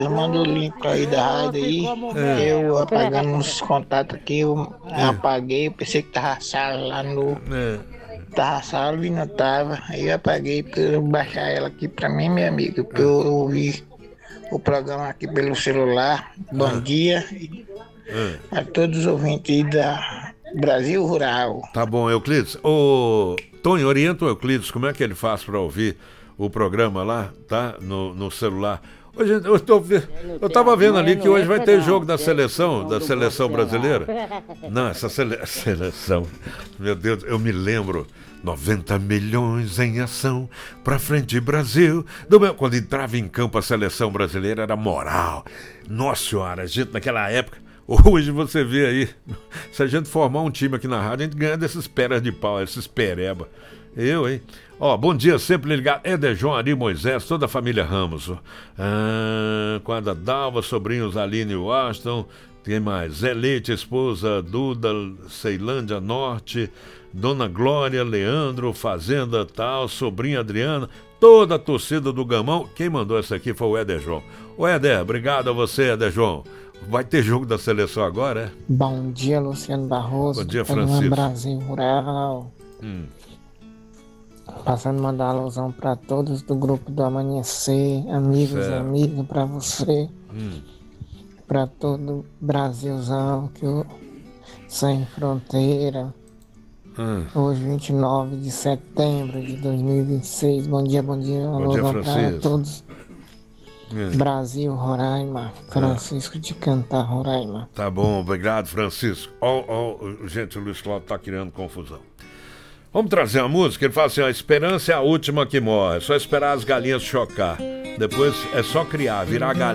Manda o link aí da rádio aí. Eu apagando os contatos aqui, eu apaguei, eu pensei que tava salvo lá no. Tava salvo e não tava. Aí eu apaguei pra eu baixar ela aqui pra mim, meu amigo, pra eu ouvir o programa aqui pelo celular. Bom dia a todos os ouvintes aí da Brasil Rural. Tá bom, Euclides. Ô, Tony, orienta o Euclides, como é que ele faz para ouvir o programa lá, tá? No celular. Hoje, eu tava vendo ali que hoje vai ter jogo da seleção brasileira. Não, essa seleção, meu Deus, eu me lembro. 90 milhões em ação, pra frente Brasil. Quando entrava em campo a seleção brasileira era moral. Nossa senhora, a gente naquela época. Hoje você vê aí, se a gente formar um time aqui na rádio, a gente ganha desses peras de pau, esses pereba. Eu, hein? Ó, bom dia, sempre ligado. Ederjon, Ari, Moisés, toda a família Ramos. Quadra Dalva, sobrinhos Aline e Washington. Quem mais? Zé Leite, esposa Duda, Ceilândia Norte. Dona Glória, Leandro, Fazenda Tal, sobrinha Adriana. Toda a torcida do Gamão. Quem mandou essa aqui foi o Ederjon. Ô, Eder, obrigado a você, Ederjon. Vai ter jogo da seleção agora, é? Bom dia, Luciano Barroso. Bom dia, Francisco. Brasil Rural. Passando a mandar alusão para todos do grupo do Amanhecer, amigos e amigas, para você, para todo o Brasilzão, que o Sem Fronteira. Hoje, 29 de setembro de 2026. Bom dia, alusão para todos. Brasil, Roraima, Francisco de Cantar, Roraima. Tá bom, obrigado, Francisco. Gente, o Luiz Cláudio tá criando confusão. Vamos trazer uma música? Ele fala assim: a esperança é a última que morre. É só esperar as galinhas chocar. Depois é só criar, virar galinha.